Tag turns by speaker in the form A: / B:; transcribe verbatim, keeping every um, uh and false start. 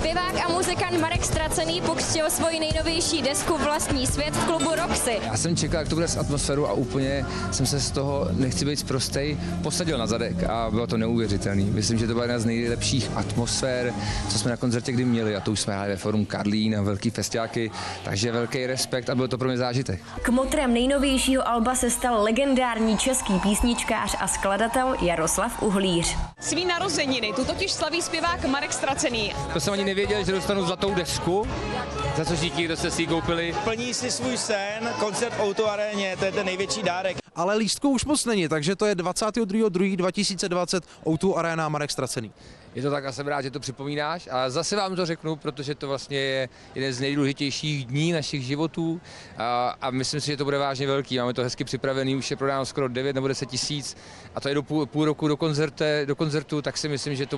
A: Zpěvák a muzikant Marek Ztracený pokřtil svoji nejnovější desku Vlastní svět v klubu Roxy.
B: Já jsem čekal, jak to bude s atmosférou a úplně jsem se z toho, nechci být sprostej, posadil na zadek a bylo to neuvěřitelné. Myslím, že to byla jedna z nejlepších atmosfér, co jsme na koncertě kdy měli, a to už jsme hráli ve Forum Karlín a velký festiáky, takže velký respekt a byl to pro mě zážitek.
A: Kmotrem nejnovějšího alba se stal legendární český písničkář a skladatel Jaroslav Uhlíř.
C: Svý narozeniny tu totiž slaví zpěvák Marek Ztracený.
B: To jsem ani nevěděl, že dostanu zlatou desku, za co díky, kdo jste si ji koupili.
D: Plní si svůj sen, koncert v O dva aréně, to je ten největší dárek.
E: Ale lístků už moc není, takže to je dvacátého druhého druhého dva tisíce dvacet O dva Arena Marek Ztracený.
B: Je to tak a jsem rád, že to připomínáš a zase vám to řeknu, protože to vlastně je jeden z nejdůležitějších dní našich životů a, a myslím si, že to bude vážně velký. Máme to hezky připravený, už je prodáno skoro devět nebo deset tisíc a to je do půl, půl roku do, koncerte, do koncertu, tak si myslím, že to